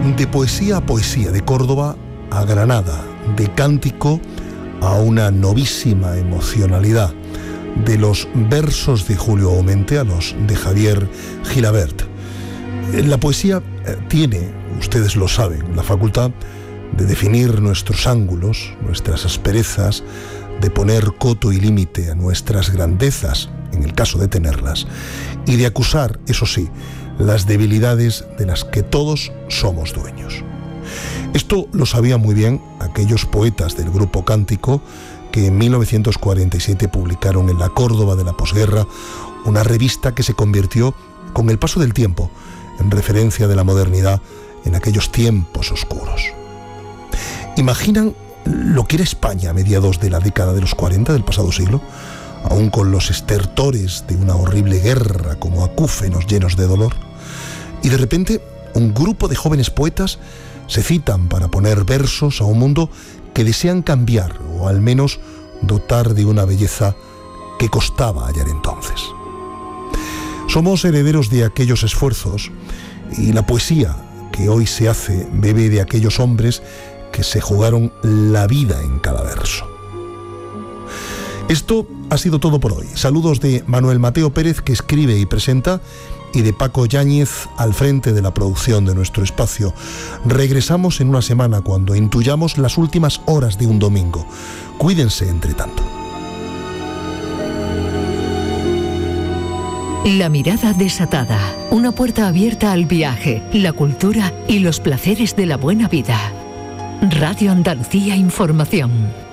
De poesía a poesía, de Córdoba a Granada, de cántico a una novísima emocionalidad, de los versos de Julio Aumente a los de Javier Gilabert. La poesía tiene, ustedes lo saben, la facultad de definir nuestros ángulos, nuestras asperezas, de poner coto y límite a nuestras grandezas, en el caso de tenerlas, y de acusar, eso sí, las debilidades de las que todos somos dueños. Esto lo sabían muy bien aquellos poetas del grupo Cántico que en 1947 publicaron en la Córdoba de la posguerra una revista que se convirtió, con el paso del tiempo, en referencia de la modernidad en aquellos tiempos oscuros. ¿Imaginan lo que era España a mediados de la década de los 40 del pasado siglo? Aún con los estertores de una horrible guerra como acúfenos llenos de dolor. Y de repente, un grupo de jóvenes poetas se citan para poner versos a un mundo que desean cambiar, o al menos dotar de una belleza que costaba hallar entonces. Somos herederos de aquellos esfuerzos, y la poesía que hoy se hace bebe de aquellos hombres que se jugaron la vida en cada verso. Esto ha sido todo por hoy. Saludos de Manuel Mateo Pérez, que escribe y presenta, y de Paco Yáñez al frente de la producción de nuestro espacio. Regresamos en una semana cuando intuyamos las últimas horas de un domingo. Cuídense entre tanto. La mirada desatada, una puerta abierta al viaje, la cultura y los placeres de la buena vida. Radio Andalucía Información.